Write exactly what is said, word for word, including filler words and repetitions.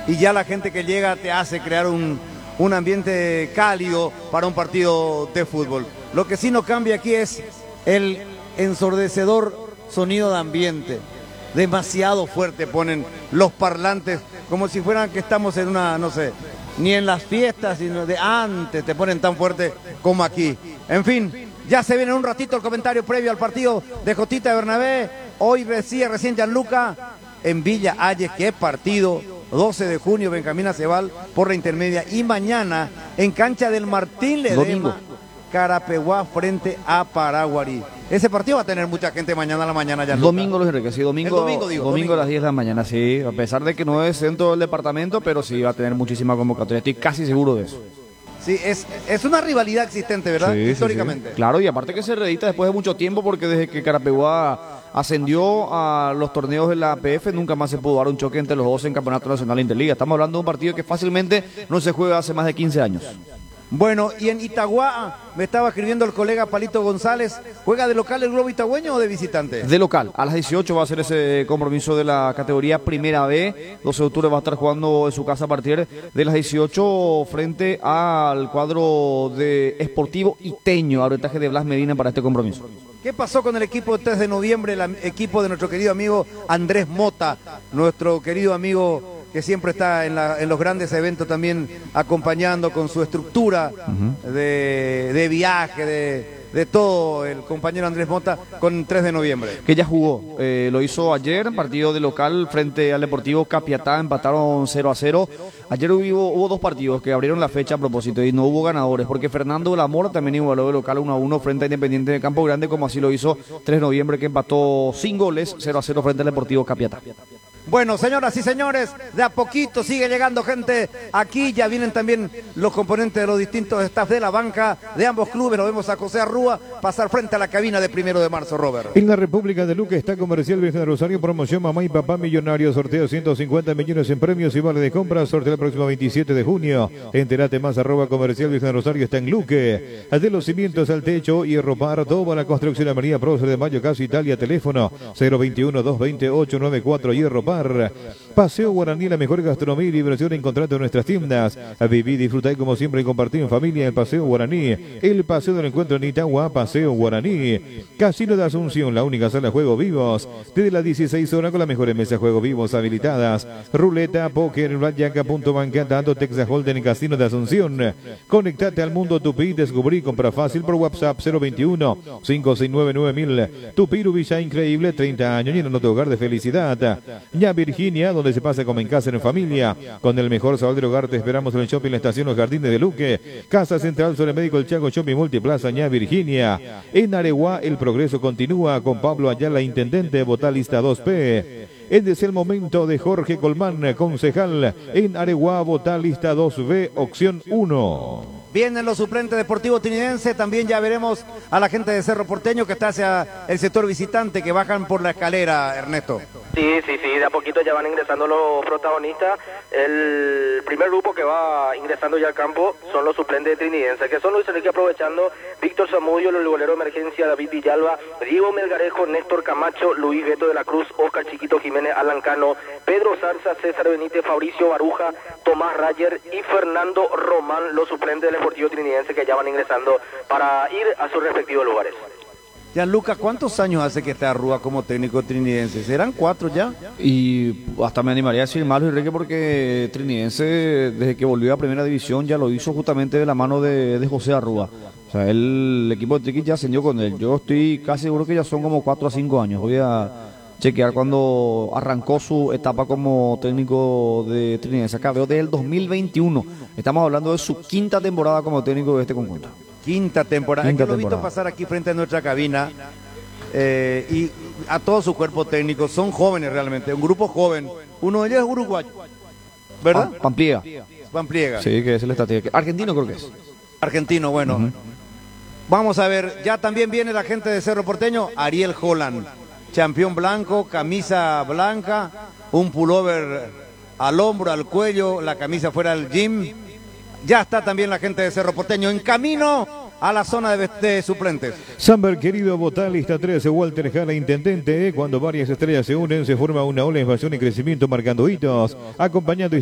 y ya la gente que llega te hace crear un, un ambiente cálido para un partido de fútbol. Lo que sí no cambia aquí es el ensordecedor sonido de ambiente. Demasiado fuerte ponen los parlantes, como si fueran que estamos en una, no sé, ni en las fiestas, sino de antes te ponen tan fuerte como aquí. En fin, ya se viene en un ratito el comentario previo al partido de Jotita de Bernabé. Hoy recién, recién Gianluca en Villa Ayes, que es partido, doce de junio, Benjamín Acebal por la intermedia. Y mañana en cancha del Martín Ledesma, Carapeguá frente a Paraguarí. Ese partido va a tener mucha gente mañana a la mañana ya. Domingo, Luis Enrique, sí, domingo, domingo, digo, domingo, domingo a las diez de la mañana, sí, a pesar de que no es dentro del departamento, pero sí va a tener muchísima convocatoria, estoy casi seguro de eso. Sí, es, es una rivalidad existente, ¿verdad? Sí, históricamente. Sí, sí. Claro, y aparte que se reedita después de mucho tiempo, porque desde que Carapeguá ascendió a los torneos de la A P F, nunca más se pudo dar un choque entre los dos en Campeonato Nacional Interliga. Estamos hablando de un partido que fácilmente no se juega hace más de quince años. Bueno, y en Itagua, me estaba escribiendo el colega Palito González, ¿juega de local el Globo Itagüeño o de visitante? De local, a las dieciocho va a ser ese compromiso de la categoría Primera B, doce de octubre va a estar jugando en su casa a partir de las dieciocho frente al cuadro de Sportivo Iteño, arbitraje de Blas Medina para este compromiso. ¿Qué pasó con el equipo de tres de noviembre, el equipo de nuestro querido amigo Andrés Mota, nuestro querido amigo que siempre está en, la, en los grandes eventos también acompañando con su estructura uh-huh. de, de viaje, de, de todo, el compañero Andrés Mota con tres de noviembre? Que ya jugó, eh, lo hizo ayer, partido de local frente al Deportivo Capiatá, empataron cero a cero. Ayer hubo, hubo dos partidos que abrieron la fecha a propósito y no hubo ganadores, porque Fernando del Amor también igualó de local uno a uno frente a Independiente de Campo Grande, como así lo hizo tres de noviembre, que empató sin goles, cero a cero frente al Deportivo Capiatá. Bueno, señoras y señores, de a poquito sigue llegando gente aquí, ya vienen también los componentes de los distintos staff de la banca de ambos clubes. Nos vemos a José Arrúa pasar frente a la cabina de primero de marzo, Robert. En la República de Luque está Comercial Virgen de Rosario, promoción Mamá y Papá Millonario, sorteo ciento cincuenta millones en premios y vale de compra, sorteo el próximo veintisiete de junio. Entérate más, arroba Comercial Virgen de Rosario, está en Luque. De los cimientos al techo, hierro par, toda la construcción, Avenida Prócer de Mayo, Casa Italia, teléfono cero veintiuno, doscientos veinte, ochocientos noventa y cuatro, hierro par. Paseo Guaraní, la mejor gastronomía y diversión encontrando en nuestras tiendas. Viví, disfrutar como siempre y compartir en familia el Paseo Guaraní. El Paseo del Encuentro en Itagua, Paseo Guaraní. Casino de Asunción, la única sala de juego vivos. Desde las dieciséis horas con las mejores mesas de juego vivos habilitadas. Ruleta, póker, blackjack, punto banca, dando Texas Hold'em, Casino de Asunción. Conectate al mundo Tupí, descubrí y compra fácil por WhatsApp cero veintiuno, cinco seis nueve, nueve mil. Tupí, Villa increíble, treinta años llenando tu hogar de felicidad. Ya Virginia, donde se pasa como en casa en familia, con el mejor sabor del hogar. Te esperamos en el shopping La Estación Los Jardines de Luque, Casa Central sobre Médico El Chaco, Shopping Multiplaza Ña Virginia. En Areguá el progreso continúa con Pablo Ayala, intendente, vota lista dos P. Este es el momento de Jorge Colmán, concejal en Areguá, vota lista dos B, opción uno. Vienen los suplentes Deportivo Trinidense, también ya veremos a la gente de Cerro Porteño que está hacia el sector visitante, que bajan por la escalera, Ernesto. Sí, sí, sí, de a poquito ya van ingresando los protagonistas. El primer grupo que va ingresando ya al campo son los suplentes de Trinidense, que son Luis Enrique aprovechando, Víctor Zamudio, el golero de emergencia, David Villalba, Diego Melgarejo, Néstor Camacho, Luis Beto de la Cruz, Oscar Chiquito Jiménez, Alan Cano, Pedro Zarza, César Benítez, Fabricio Baruja, Tomás Rayer y Fernando Román, los suplentes del Deportivo Trinidense que ya van ingresando para ir a sus respectivos lugares. Gianluca, ¿cuántos años hace que está Arrúa como técnico trinidense? ¿Serán cuatro ya? Y hasta me animaría a decir más, Luis Enrique, porque Trinidense, desde que volvió a Primera División, ya lo hizo justamente de la mano de, de José Arrúa. O sea, él, el equipo de Triqui ya ascendió con él. Yo estoy casi seguro que ya son como cuatro a cinco años. Voy a chequear cuando arrancó su etapa como técnico de Trinidense. Acá veo desde el dos mil veintiuno. Estamos hablando de su quinta temporada como técnico de este conjunto. Quinta temporada. Quinta es que lo he visto temporada. pasar aquí frente a nuestra cabina eh, y a todo su cuerpo técnico. Son jóvenes realmente, un grupo joven. Uno de ellos es uruguayo, ¿verdad? Ah, Pampliega. Pampliega. Sí, que es el estratega. Argentino creo que es. Argentino, bueno. Uh-huh. Vamos a ver, ya también viene la gente de Cerro Porteño, Ariel Holland. Champión blanco, camisa blanca, un pullover al hombro, al cuello, la camisa fuera del gym. Ya está también la gente de Cerro Porteño en camino a la zona de, de suplentes. Samber, querido, votar lista trece, Walter Jara, intendente. Cuando varias estrellas se unen, se forma una ola de invasión y crecimiento marcando hitos, acompañando